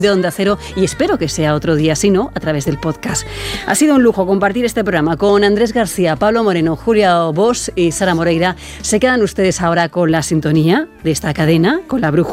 de Onda Cero, y espero que sea otro día, si no, a través del podcast. Ha sido un lujo compartir este programa con Andrés García, Pablo Moreno, Julia Bosch y Sara Moreira. Se quedan ustedes ahora con la sintonía de esta cadena, con la brújula.